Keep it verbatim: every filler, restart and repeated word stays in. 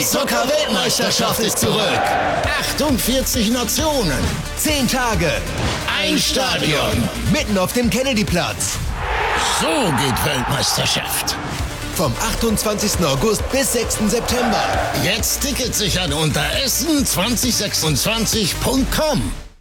Zucker-Weltmeisterschaft ist zurück. achtundvierzig Nationen. Zehn Tage. Ein Stadion. Mitten auf dem Kennedyplatz. So geht Weltmeisterschaft. Vom achtundzwanzigsten August bis sechsten September. Jetzt Tickets sichern unter essen zwanzig sechsundzwanzig punkt com.